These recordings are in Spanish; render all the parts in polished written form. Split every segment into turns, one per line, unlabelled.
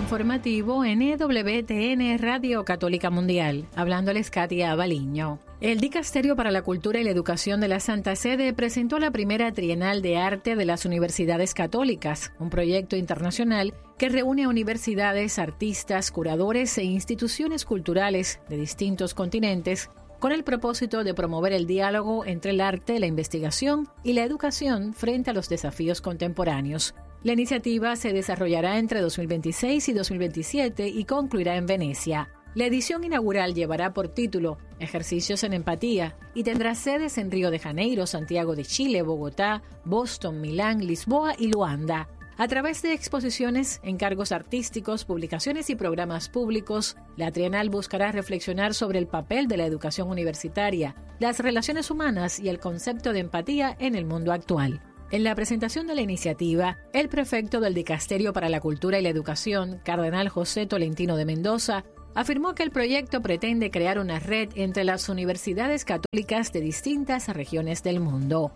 informativo en EWTN Radio Católica Mundial. Hablándoles Katia Abaliño. El Dicasterio para la Cultura y la Educación de la Santa Sede presentó la primera Trienal de Arte de las Universidades Católicas, un proyecto internacional que reúne a universidades, artistas, curadores e instituciones culturales de distintos continentes con el propósito de promover el diálogo entre el arte, la investigación y la educación frente a los desafíos contemporáneos. La iniciativa se desarrollará entre 2026 y 2027 y concluirá en Venecia. La edición inaugural llevará por título Ejercicios en Empatía y tendrá sedes en Río de Janeiro, Santiago de Chile, Bogotá, Boston, Milán, Lisboa y Luanda. A través de exposiciones, encargos artísticos, publicaciones y programas públicos, la Trienal buscará reflexionar sobre el papel de la educación universitaria, las relaciones humanas y el concepto de empatía en el mundo actual. En la presentación de la iniciativa, el prefecto del Dicasterio para la Cultura y la Educación, Cardenal José Tolentino de Mendoza, afirmó que el proyecto pretende crear una red entre las universidades católicas de distintas regiones del mundo.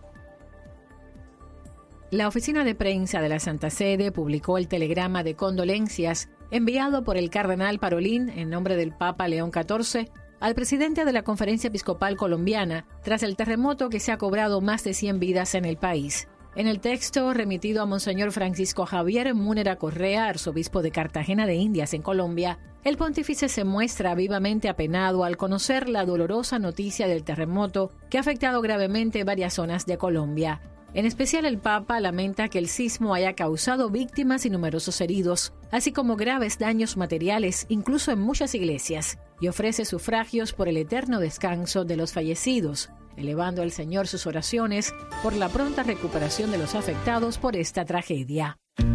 La oficina de prensa de la Santa Sede publicó el telegrama de condolencias enviado por el cardenal Parolin en nombre del Papa León XIV al presidente de la Conferencia Episcopal Colombiana tras el terremoto que se ha cobrado más de 100 vidas en el país. En el texto remitido a Monseñor Francisco Javier Múnera Correa, arzobispo de Cartagena de Indias en Colombia, el pontífice se muestra vivamente apenado al conocer la dolorosa noticia del terremoto que ha afectado gravemente varias zonas de Colombia. En especial el Papa lamenta que el sismo haya causado víctimas y numerosos heridos, así como graves daños materiales, incluso en muchas iglesias, y ofrece sufragios por el eterno descanso de los fallecidos, elevando al Señor sus oraciones por la pronta recuperación de los afectados por esta tragedia.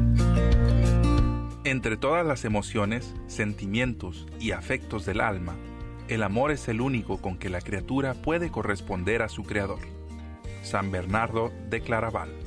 Entre todas las emociones, sentimientos y afectos del alma, el amor es el único con que la criatura puede corresponder a su Creador. San Bernardo de Claraval.